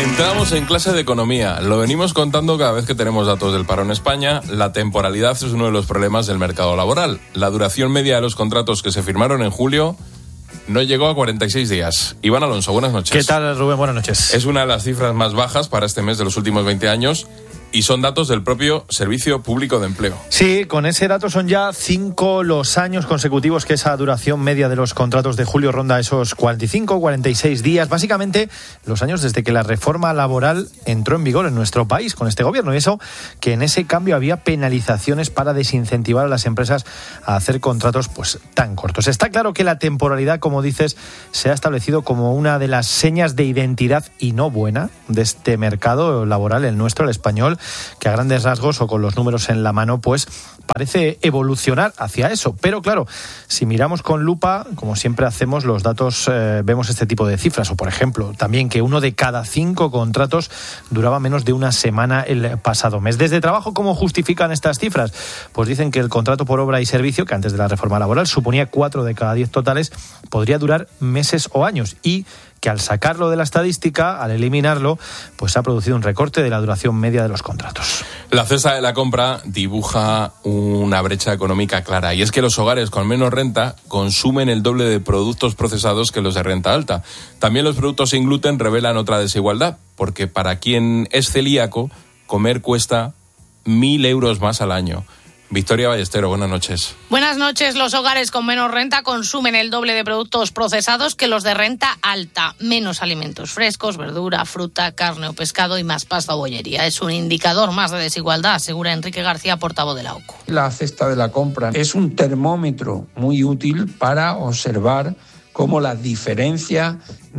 Entramos en clase de economía. Lo venimos contando cada vez que tenemos datos del paro en España. La temporalidad es uno de los problemas del mercado laboral. La duración media de los contratos que se firmaron en julio no llegó a 46 días. Iván Alonso, buenas noches. ¿Qué tal, Rubén? Buenas noches. Es una de las cifras más bajas para este mes de los últimos 20 años. Y son datos del propio Servicio Público de Empleo. Sí, con ese dato son ya 5 los años consecutivos que esa duración media de los contratos de julio ronda esos 45, 46 días. Básicamente, los años desde que la reforma laboral entró en vigor en nuestro país con este gobierno. Y eso, que en ese cambio había penalizaciones para desincentivar a las empresas a hacer contratos pues tan cortos. Está claro que la temporalidad, como dices, se ha establecido como una de las señas de identidad y no buena de este mercado laboral, el nuestro, el español, que a grandes rasgos o con los números en la mano pues parece evolucionar hacia eso. Pero claro, si miramos con lupa, como siempre hacemos, los datos vemos este tipo de cifras. O por ejemplo, también que 1 de cada 5 contratos duraba menos de una semana el pasado mes. Desde Trabajo, ¿cómo justifican estas cifras? Pues dicen que el contrato por obra y servicio, que antes de la reforma laboral suponía 4 de cada 10 totales, podría durar meses o años, y que al sacarlo de la estadística, al eliminarlo, pues se ha producido un recorte de la duración media de los contratos. La cesta de la compra dibuja una brecha económica clara, y es que los hogares con menos renta consumen el doble de productos procesados que los de renta alta. También los productos sin gluten revelan otra desigualdad, porque para quien es celíaco, comer cuesta 1.000 euros más al año. Victoria Ballestero, buenas noches. Buenas noches. Los hogares con menos renta consumen el doble de productos procesados que los de renta alta. Menos alimentos frescos, verdura, fruta, carne o pescado y más pasta o bollería. Es un indicador más de desigualdad, asegura Enrique García, portavoz de la OCU. La cesta de la compra es un termómetro muy útil para observar cómo las diferencias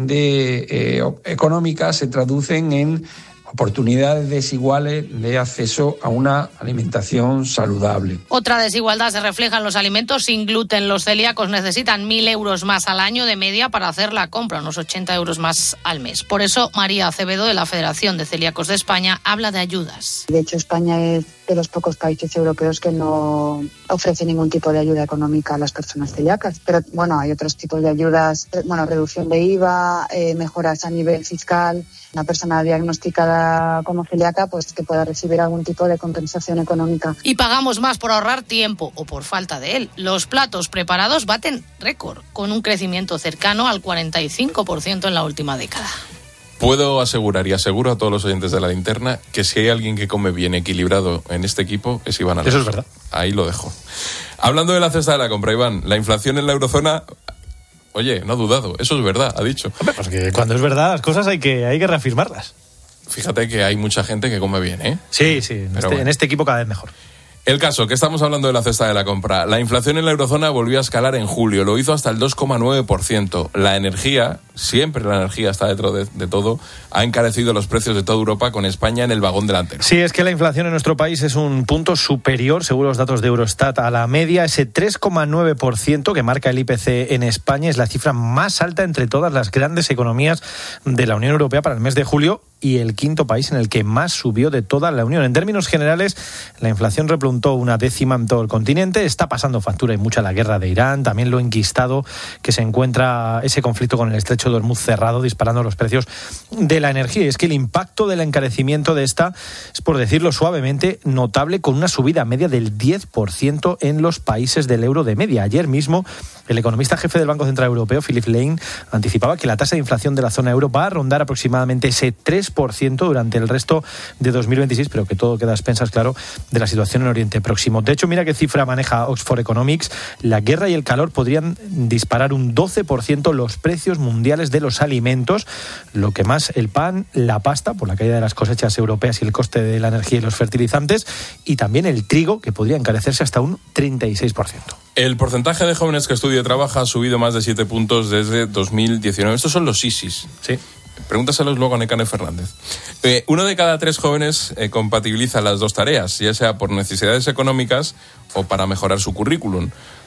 económicas se traducen en oportunidades desiguales de acceso a una alimentación saludable. Otra desigualdad se refleja en los alimentos sin gluten. Los celíacos necesitan 1.000 euros más al año de media para hacer la compra, unos 80 euros más al mes. Por eso, María Acevedo, de la Federación de Celíacos de España, habla de ayudas. De hecho, España es de los pocos países europeos que no ofrece ningún tipo de ayuda económica a las personas celíacas. Pero bueno, hay otros tipos de ayudas, reducción de IVA, mejoras a nivel fiscal. Una persona diagnosticada como celíaca, pues que pueda recibir algún tipo de compensación económica. Y pagamos más por ahorrar tiempo o por falta de él. Los platos preparados baten récord, con un crecimiento cercano al 45% en la última década. Puedo asegurar y aseguro a todos los oyentes de La Linterna que si hay alguien que come bien equilibrado en este equipo es Iván Alonso. Eso es verdad. Ahí lo dejo. Hablando de la cesta de la compra, Iván, la inflación en la eurozona... Oye, no ha dudado, eso es verdad, ha dicho. Hombre, pues que cuando es verdad las cosas hay que reafirmarlas. Fíjate que hay mucha gente que come bien, ¿eh? Sí, en este equipo cada vez mejor. El caso, que estamos hablando de la cesta de la compra. La inflación en la eurozona volvió a escalar en julio, lo hizo hasta el 2,9%. La energía, siempre la energía está dentro de todo, ha encarecido los precios de toda Europa, con España en el vagón delantero. Sí, es que la inflación en nuestro país es un punto superior, según los datos de Eurostat, a la media. Ese 3,9% que marca el IPC en España es la cifra más alta entre todas las grandes economías de la Unión Europea para el mes de julio, y el quinto país en el que más subió de toda la Unión. En términos generales, la inflación repuntó una décima en todo el continente. Está pasando factura y mucha la guerra de Irán, también lo enquistado que se encuentra ese conflicto con el estrecho de Hormuz cerrado, disparando los precios de la energía. Y es que el impacto del encarecimiento de esta es, por decirlo suavemente, notable, con una subida media del 10% en los países del euro de media. Ayer mismo, el economista jefe del Banco Central Europeo, Philip Lane, anticipaba que la tasa de inflación de la zona euro va a rondar aproximadamente ese 3% durante el resto de 2026, pero que todo queda a expensas, claro, de la situación en Oriente Próximo. De hecho, mira qué cifra maneja Oxford Economics. La guerra y el calor podrían disparar un 12% los precios mundiales de los alimentos, lo que más el pan, la pasta, por la caída de las cosechas europeas y el coste de la energía y los fertilizantes, y también el trigo, que podría encarecerse hasta un 36%. El porcentaje de jóvenes que estudia y trabaja ha subido más de 7 puntos desde 2019. Estos son los ISIS. Sí. Pregúntaselos luego a Nekane Fernández. 1 de cada 3 jóvenes compatibiliza las dos tareas, ya sea por necesidades económicas o para mejorar su currículum.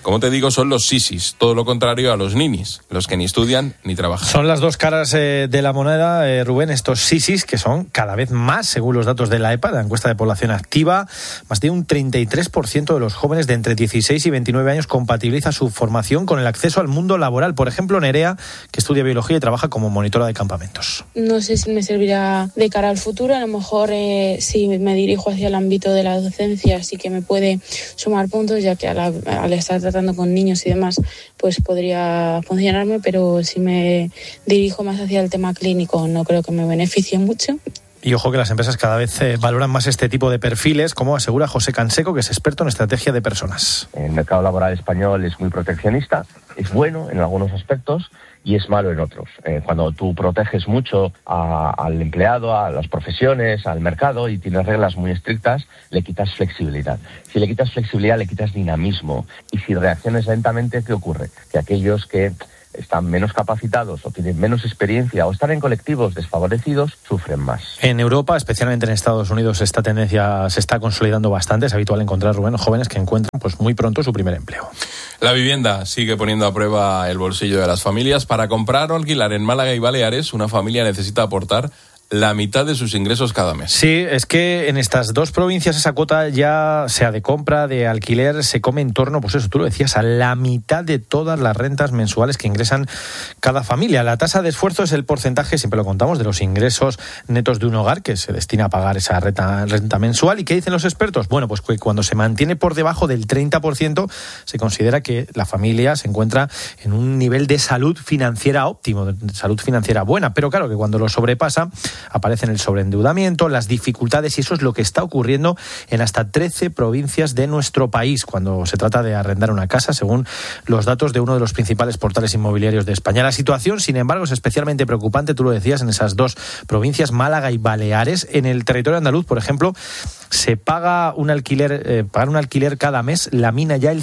Como te digo, son los sisis, todo lo contrario a los ninis, los que ni estudian ni trabajan. Son las dos caras de la moneda, Rubén, estos sisis, que son cada vez más, según los datos de la EPA, de la encuesta de población activa. Más de un 33% de los jóvenes de entre 16 y 29 años compatibiliza su formación con el acceso al mundo laboral. Por ejemplo, Nerea, que estudia biología y trabaja como monitora de campamentos. No sé si me servirá de cara al futuro. A lo mejor si me dirijo hacia el ámbito de la docencia sí que me puede sumar puntos, ya que al estar tratando con niños y demás, pues podría funcionarme, pero si me dirijo más hacia el tema clínico no creo que me beneficie mucho. Y ojo que las empresas cada vez valoran más este tipo de perfiles, como asegura José Canseco, que es experto en estrategia de personas. El mercado laboral español es muy proteccionista, es bueno en algunos aspectos y es malo en otros. Cuando tú proteges mucho al empleado, a las profesiones, al mercado y tienes reglas muy estrictas, le quitas flexibilidad. Si le quitas flexibilidad, le quitas dinamismo. Y si reaccionas lentamente, ¿qué ocurre? Que aquellos que están menos capacitados o tienen menos experiencia o están en colectivos desfavorecidos, sufren más. En Europa, especialmente en Estados Unidos, esta tendencia se está consolidando bastante. Es habitual encontrar, Rubén, jóvenes que encuentran pues muy pronto su primer empleo. La vivienda sigue poniendo a prueba el bolsillo de las familias. Para comprar o alquilar en Málaga y Baleares, una familia necesita aportar la mitad de sus ingresos cada mes. Sí, es que en estas dos provincias esa cuota, ya sea de compra, de alquiler, se come en torno, pues eso, tú lo decías, a la mitad de todas las rentas mensuales que ingresan cada familia. La tasa de esfuerzo es el porcentaje, siempre lo contamos, de los ingresos netos de un hogar que se destina a pagar esa renta mensual. ¿Y qué dicen los expertos? Bueno, pues que cuando se mantiene por debajo del 30%, se considera que la familia se encuentra en un nivel de salud financiera óptimo, de salud financiera buena. Pero claro, que cuando lo sobrepasa, aparecen el sobreendeudamiento, las dificultades, y eso es lo que está ocurriendo en hasta 13 provincias de nuestro país cuando se trata de arrendar una casa, según los datos de uno de los principales portales inmobiliarios de España. La situación, sin embargo, es especialmente preocupante, tú lo decías, en esas dos provincias, Málaga y Baleares. En el territorio andaluz, por ejemplo, se paga un alquiler, pagar un alquiler cada mes lamina ya el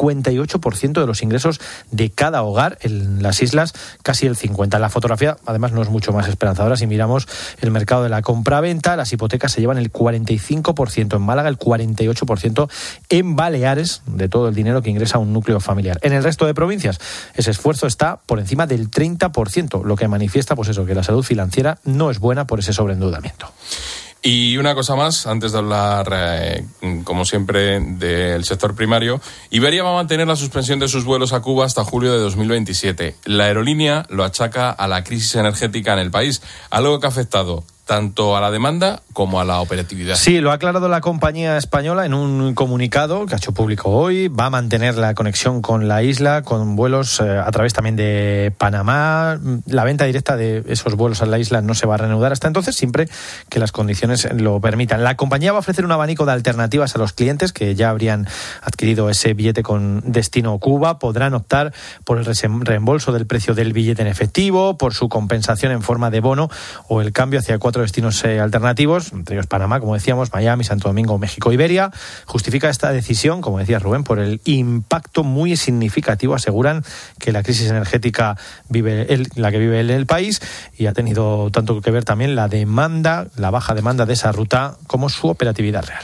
58% de los ingresos de cada hogar. En las islas, casi el 50%. La fotografía, además, no es mucho más esperanzadora. Si miramos el mercado de la compra-venta, las hipotecas se llevan el 45% en Málaga, el 48% en Baleares, de todo el dinero que ingresa un núcleo familiar. En el resto de provincias, ese esfuerzo está por encima del 30%, lo que manifiesta, pues eso, que la salud financiera no es buena por ese sobreendeudamiento. Y una cosa más, antes de hablar, como siempre, del sector primario, Iberia va a mantener la suspensión de sus vuelos a Cuba hasta julio de 2027. La aerolínea lo achaca a la crisis energética en el país, algo que ha afectado tanto a la demanda como a la operatividad. Sí, lo ha aclarado la compañía española en un comunicado que ha hecho público hoy. Va a mantener la conexión con la isla, con vuelos a través también de Panamá. La venta directa de esos vuelos a la isla no se va a reanudar hasta entonces, siempre que las condiciones lo permitan. La compañía va a ofrecer un abanico de alternativas a los clientes que ya habrían adquirido ese billete con destino Cuba. Podrán optar por el reembolso del precio del billete en efectivo, por su compensación en forma de bono o el cambio hacia 4 destinos alternativos, entre ellos Panamá, como decíamos, Miami, Santo Domingo, México, Iberia. Justifica esta decisión, como decía Rubén, por el impacto muy significativo, aseguran, que la crisis energética la que vive el país, y ha tenido tanto que ver también la demanda, la baja demanda de esa ruta, como su operatividad real.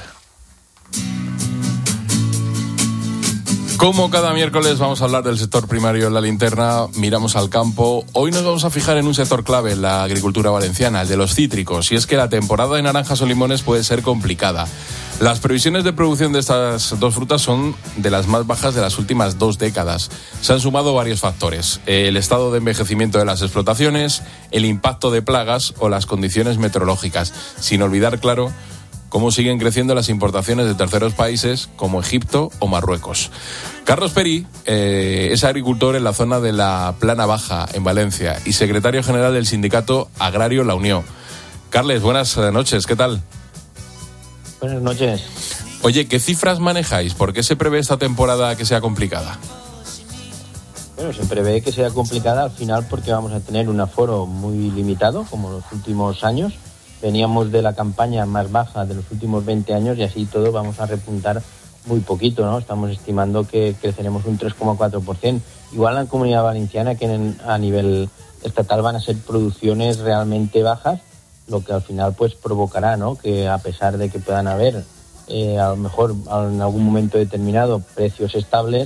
Como cada miércoles vamos a hablar del sector primario en la linterna, miramos al campo. Hoy nos vamos a fijar en un sector clave en la agricultura valenciana, el de los cítricos. Y es que la temporada de naranjas o limones puede ser complicada. Las previsiones de producción de estas dos frutas son de las más bajas de las últimas 2 décadas. Se han sumado varios factores: el estado de envejecimiento de las explotaciones, el impacto de plagas o las condiciones meteorológicas. Sin olvidar, claro, cómo siguen creciendo las importaciones de terceros países como Egipto o Marruecos. Carlos Perí es agricultor en la zona de la Plana Baja, en Valencia, y secretario general del sindicato agrario La Unión. Carles, buenas noches, ¿qué tal? Buenas noches. Oye, ¿qué cifras manejáis? ¿Por qué se prevé esta temporada que sea complicada? Bueno, se prevé que sea complicada al final porque vamos a tener un aforo muy limitado, como los últimos años. Veníamos de la campaña más baja de los últimos 20 años y así todo vamos a repuntar muy poquito, ¿no? Estamos estimando que creceremos un 3,4%. Igual en la Comunidad Valenciana, que a nivel estatal van a ser producciones realmente bajas, lo que al final pues provocará, ¿no?, que a pesar de que puedan haber a lo mejor en algún momento determinado precios estables,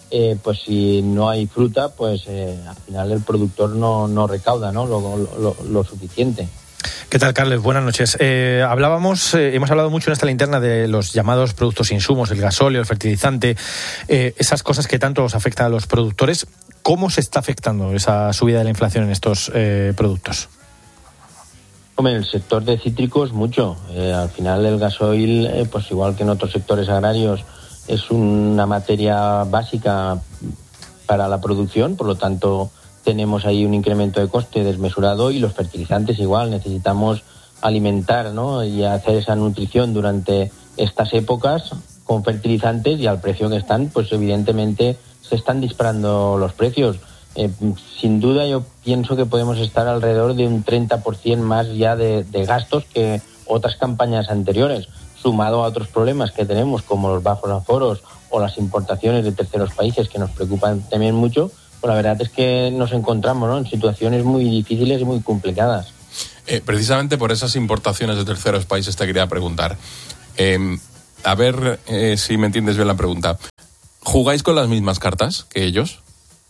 pues si no hay fruta, pues al final el productor no recauda, ¿no? lo suficiente. ¿Qué tal, Carles? Buenas noches. Hemos hablado mucho en esta linterna de los llamados productos insumos, el gasóleo, el fertilizante, esas cosas que tanto os afectan a los productores. ¿Cómo se está afectando esa subida de la inflación en estos productos? Hombre, el sector de cítricos mucho. Al final el gasoil, pues igual que en otros sectores agrarios, es una materia básica para la producción, por lo tanto tenemos ahí un incremento de coste desmesurado, y los fertilizantes igual, necesitamos alimentar, ¿no?, y hacer esa nutrición durante estas épocas con fertilizantes, y al precio que están, pues evidentemente se están disparando los precios. Sin duda yo pienso que podemos estar alrededor de un 30% más ya de gastos que otras campañas anteriores, sumado a otros problemas que tenemos como los bajos aforos o las importaciones de terceros países que nos preocupan también mucho. Pues la verdad es que nos encontramos, ¿no?, en situaciones muy difíciles y muy complicadas. Precisamente por esas importaciones de terceros países te quería preguntar. A ver si me entiendes bien la pregunta. ¿Jugáis con las mismas cartas que ellos?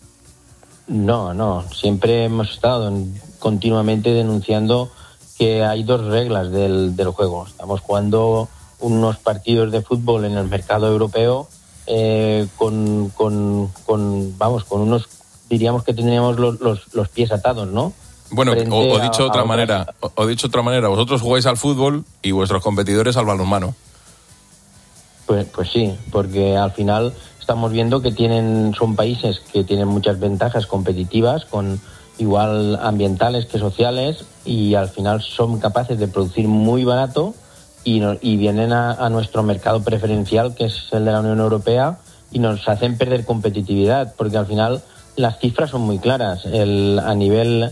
No. Siempre hemos estado continuamente denunciando que hay dos reglas del juego. Estamos jugando unos partidos de fútbol en el mercado europeo con unos, diríamos que tendríamos los pies atados, ¿no? Bueno, o dicho de otra manera, vosotros jugáis al fútbol y vuestros competidores al balonmano. Pues sí, porque al final estamos viendo que son países que tienen muchas ventajas competitivas, con igual ambientales que sociales, y al final son capaces de producir muy barato y vienen a nuestro mercado preferencial, que es el de la Unión Europea, y nos hacen perder competitividad, porque al final las cifras son muy claras. A nivel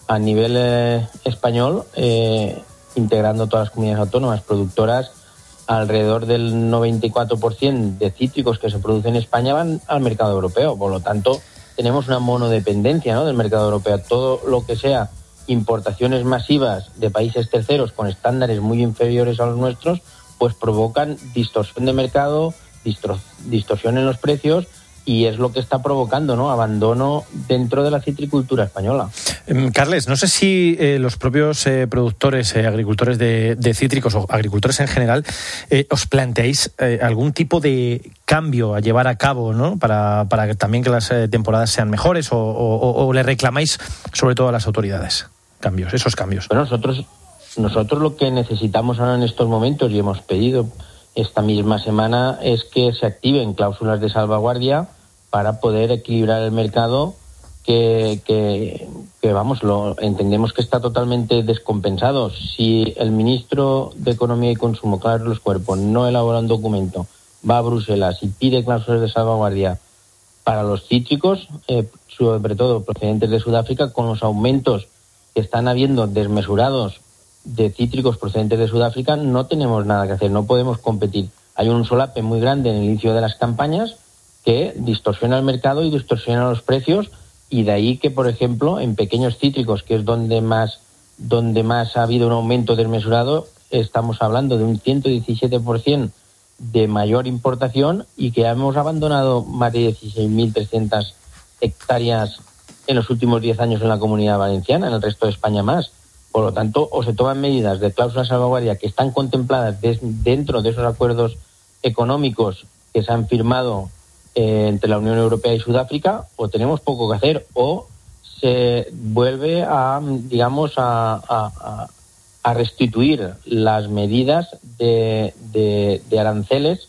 español, integrando todas las comunidades autónomas productoras, alrededor del 94% de cítricos que se producen en España van al mercado europeo. Por lo tanto, tenemos una monodependencia, ¿no?, del mercado europeo. Todo lo que sea importaciones masivas de países terceros con estándares muy inferiores a los nuestros, pues provocan distorsión de mercado, distorsión en los precios, y es lo que está provocando, ¿no?, abandono dentro de la citricultura española. Carles, no sé si los propios productores, agricultores de cítricos o agricultores en general, os planteáis algún tipo de cambio a llevar a cabo, ¿no?, para también que las temporadas sean mejores, o le reclamáis sobre todo a las autoridades esos cambios. Bueno, nosotros lo que necesitamos ahora en estos momentos, y hemos pedido esta misma semana, es que se activen cláusulas de salvaguardia para poder equilibrar el mercado, que entendemos que está totalmente descompensado. Si el ministro de Economía y Consumo, Carlos Cuerpo, no elabora un documento, va a Bruselas y pide cláusulas de salvaguardia para los cítricos, sobre todo procedentes de Sudáfrica, con los aumentos que están habiendo desmesurados de cítricos procedentes de Sudáfrica, no tenemos nada que hacer, no podemos competir. Hay un solape muy grande en el inicio de las campañas que distorsiona el mercado y distorsiona los precios, y de ahí que, por ejemplo, en pequeños cítricos, que es donde más ha habido un aumento desmesurado, estamos hablando de un 117% de mayor importación, y que hemos abandonado más de 16.300 hectáreas en los últimos 10 años en la Comunidad Valenciana, en el resto de España más. Por lo tanto, o se toman medidas de cláusula de salvaguardia que están contempladas dentro de esos acuerdos económicos que se han firmado entre la Unión Europea y Sudáfrica, o tenemos poco que hacer, o se vuelve a restituir las medidas de aranceles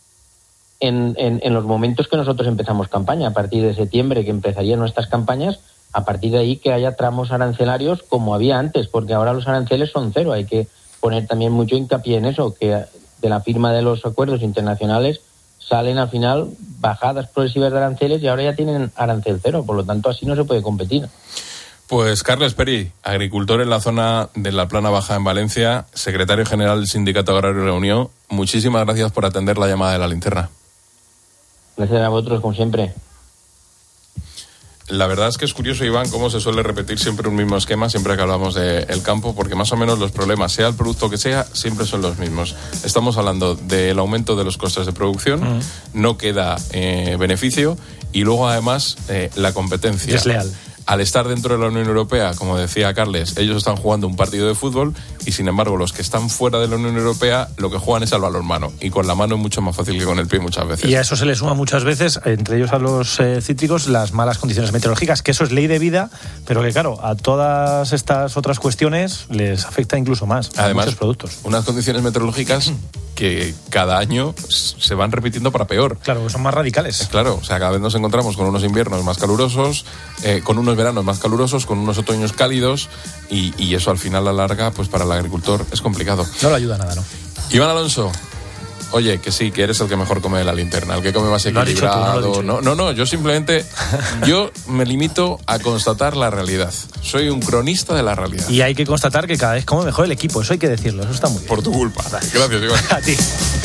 en los momentos que nosotros empezamos campaña, a partir de septiembre, que empezarían nuestras campañas. A partir de ahí que haya tramos arancelarios como había antes, porque ahora los aranceles son cero. Hay que poner también mucho hincapié en eso, que de la firma de los acuerdos internacionales salen al final bajadas progresivas de aranceles, y ahora ya tienen arancel cero. Por lo tanto, así no se puede competir. Pues Carles Perí, agricultor en la zona de la Plana Baja en Valencia, secretario general del Sindicato Agrario de la Unión, muchísimas gracias por atender la llamada de la linterna. Gracias a vosotros, como siempre. La verdad es que es curioso, Iván, cómo se suele repetir siempre un mismo esquema siempre que hablamos del campo, porque más o menos los problemas, sea el producto que sea, siempre son los mismos. Estamos hablando del aumento de los costes de producción, no queda beneficio, y luego además la competencia. Desleal. Al estar dentro de la Unión Europea, como decía Carles, ellos están jugando un partido de fútbol y, sin embargo, los que están fuera de la Unión Europea lo que juegan es al balonmano. Y con la mano es mucho más fácil que con el pie muchas veces. Y a eso se le suma muchas veces, entre ellos a los cítricos, las malas condiciones meteorológicas, que eso es ley de vida, pero que, claro, a todas estas otras cuestiones les afecta incluso más. Además, muchos productos. Unas condiciones meteorológicas que cada año se van repitiendo para peor. Claro, son más radicales. Claro, o sea, cada vez nos encontramos con unos inviernos más calurosos, con unos veranos más calurosos, con unos otoños cálidos, y eso al final, a la larga, pues para el agricultor es complicado. No le ayuda nada, ¿no? Iván Alonso, oye, que sí, que eres el que mejor come de la linterna, el que come más equilibrado. No, yo simplemente, yo me limito a constatar la realidad. Soy un cronista de la realidad. Y hay que constatar que cada vez come mejor el equipo, eso hay que decirlo, eso está muy bien. Por tu culpa. Gracias, Iván. A ti.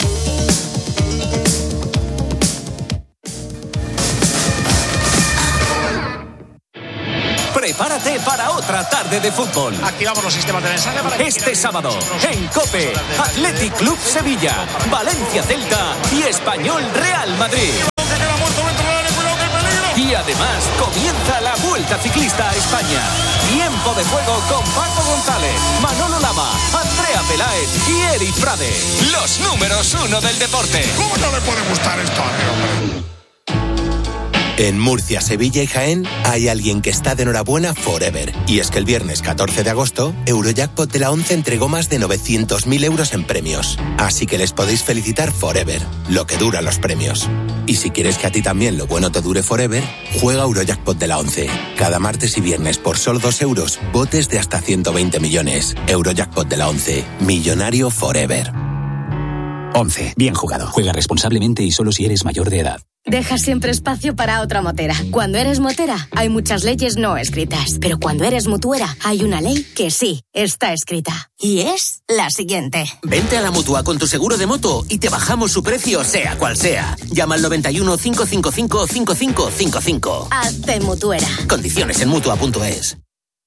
Prepárate para otra tarde de fútbol. Activamos los sistemas de mensaje para este sábado, en COPE, Athletic Club Sevilla, Valencia Celta y Español Real Madrid. Y además comienza la Vuelta Ciclista a España. Tiempo de juego con Paco González, Manolo Lama, Andrea Peláez y Eri Frade. Los números 1 del deporte. ¿Cómo no le puede gustar esto a mí, hombre? En Murcia, Sevilla y Jaén hay alguien que está de enhorabuena forever. Y es que el viernes 14 de agosto, Eurojackpot de la 11 entregó más de 900.000 euros en premios. Así que les podéis felicitar forever, lo que duran los premios. Y si quieres que a ti también lo bueno te dure forever, juega Eurojackpot de la 11. Cada martes y viernes por solo 2 euros, botes de hasta 120 millones. Eurojackpot de la 11. Millonario forever. 11. Bien jugado. Juega responsablemente y solo si eres mayor de edad. Deja siempre espacio para otra motera. Cuando eres motera, hay muchas leyes no escritas. Pero cuando eres mutuera, hay una ley que sí está escrita. Y es la siguiente. Vente a la Mutua con tu seguro de moto y te bajamos su precio, sea cual sea. Llama al 91 555 5555. Hazte mutuera. Condiciones en Mutua.es.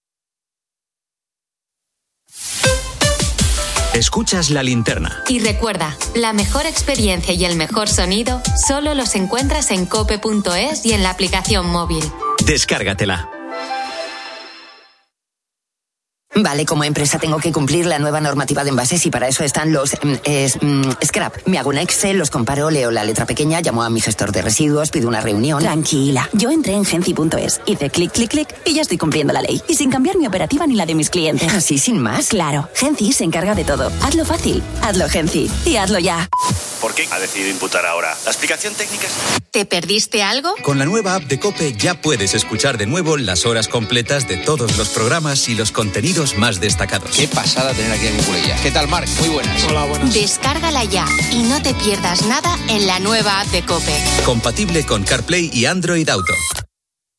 Escuchas La Linterna. Y recuerda, la mejor experiencia y el mejor sonido solo los encuentras en cope.es y en la aplicación móvil. Descárgatela. Vale, como empresa tengo que cumplir la nueva normativa de envases y para eso están los scrap. Me hago un Excel, los comparo, leo la letra pequeña, llamo a mi gestor de residuos, pido una reunión. Tranquila, yo entré en Genci.es, hice clic, clic, clic y ya estoy cumpliendo la ley. Y sin cambiar mi operativa ni la de mis clientes. ¿Así sin más? Claro, Genci se encarga de todo. Hazlo fácil, hazlo Genci y hazlo ya. ¿Por qué ha decidido imputar ahora? ¿La explicación técnica es...? ¿Te perdiste algo? Con la nueva app de COPE ya puedes escuchar de nuevo las horas completas de todos los programas y los contenidos más destacados. Qué pasada tener aquí a mi Culeya. ¿Qué tal, Marc? Muy buenas. Hola, buenas. Descárgala ya y no te pierdas nada en la nueva app de COPE. Compatible con CarPlay y Android Auto.